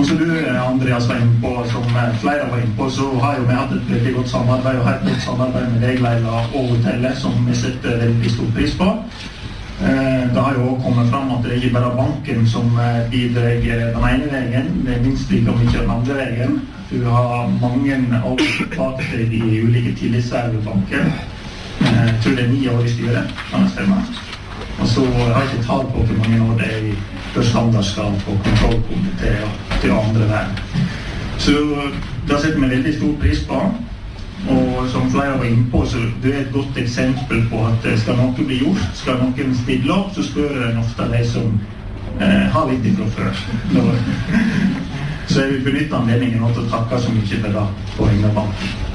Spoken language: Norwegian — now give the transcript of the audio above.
Som du, Andreas, var inne på, som flere var inne på, så har jo vi hatt et veldig godt samarbeid, og har et godt samarbeid med deg, Leila, og hotellet, som vi setter veldig stor pris på. Det har jo også kommet frem at det ikke bare er banken som bidrar den ene veien, det er minst like mye den andre veien. Du har mange avtaler i de ulike tillitsverv i banken. Jeg tror det er 9 år i styret, kan det stemme. Og så har jeg ikke talt på hvor mange år det er i standardskap og kontrollkomité og til andre verden. Så det setter vi veldig stor pris på. Og som flere var inne på, så det er et godt eksempel på at skal noe bli gjort, skal noen stille opp, så spør en ofte de som har litt ifra før. Så jeg vil benytte anledningen til å takke så mye for det på vegne av banken.